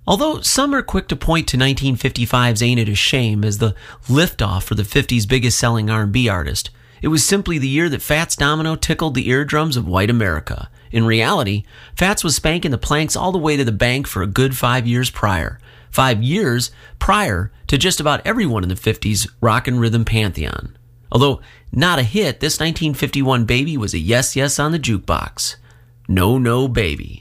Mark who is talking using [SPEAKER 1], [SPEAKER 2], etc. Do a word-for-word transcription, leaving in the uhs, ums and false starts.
[SPEAKER 1] Although some are quick to point to nineteen fifty-five's Ain't It a Shame as the liftoff for the fifties' biggest-selling R and B artist, it was simply the year that Fats Domino tickled the eardrums of white America. In reality, Fats was spanking the planks all the way to the bank for a good five years prior. Five years prior to just about everyone in the fifties' rock and rhythm pantheon. Although not a hit, this nineteen fifty-one baby was a yes, yes on the jukebox. No, no, baby.